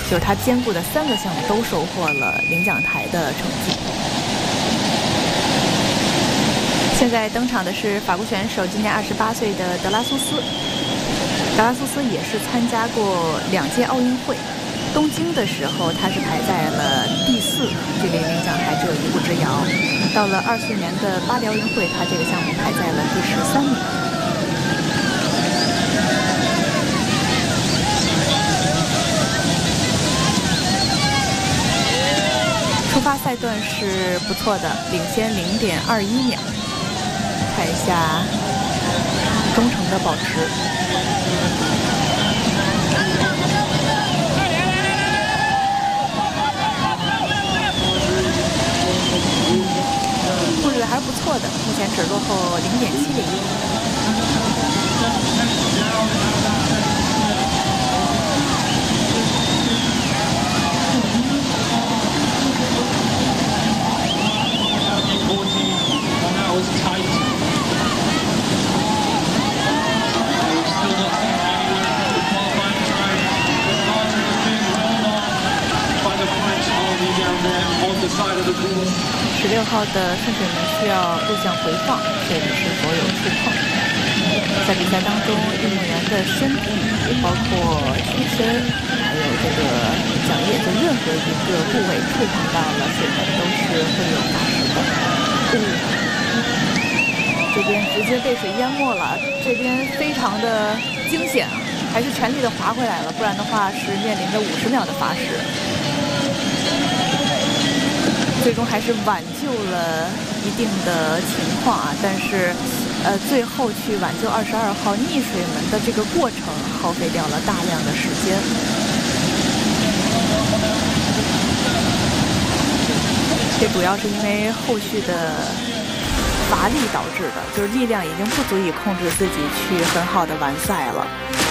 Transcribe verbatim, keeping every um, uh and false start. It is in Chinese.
就是他兼顾的三个项目都收获了领奖台的成绩。现在登场的是法国选手，今年二十八岁的德拉苏斯。德拉苏斯也是参加过两届奥运会，东京的时候他是排在了第四，距离领奖台只有一步之遥。到了二四年的巴黎奥运会，他这个项目排在了第十三名。出发赛段是不错的，领先零点二一秒。看一下忠诚的保持。控制的还是不错的，目前只落后零点七零。十六号的顺水门需要录像回放，确认是否有触碰。在比赛当中，运动员的身体，包括躯身，还有这个桨叶的任何一个部位触碰到了水门，都是会有罚时的。嗯，这边直接被水淹没了，这边非常的惊险啊，还是全力的划回来了，不然的话是面临着五十秒的罚时。最终还是挽救了一定的情况啊，但是，呃，最后去挽救二十二号逆水门的这个过程，耗费掉了大量的时间。这主要是因为后续的乏力导致的，就是力量已经不足以控制自己去很好的完赛了。